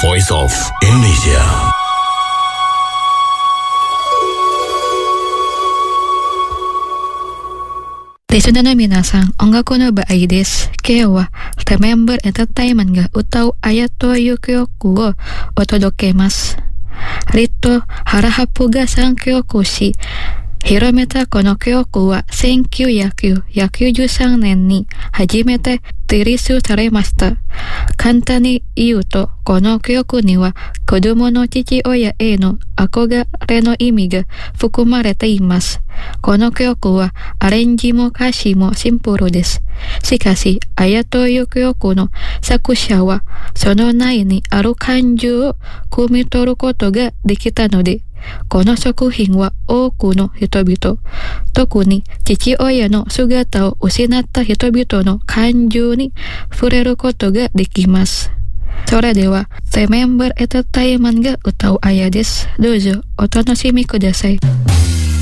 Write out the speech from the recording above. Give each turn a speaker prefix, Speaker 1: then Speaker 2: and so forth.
Speaker 1: Voice of Indonesia.
Speaker 2: リスナーの皆さん、音楽の場合です。今日は、Remember Entertainment が歌うあやという曲をお届けます。Rito Harahapuga さん曲し、広めたこの曲は1993年に初めてリリースされました。簡単に言うと、この曲には子供の父親への憧れの意味が含まれています。この曲はアレンジも歌詞もシンプルです。しかし、あやという曲の作者はその内にある感情を汲み取ることができたので、この作品は多くの人々、特に父親の姿を失った人々の感情に触れることができます。それでは、Remember Entertainmentが歌うあやです。どうぞお楽しみください。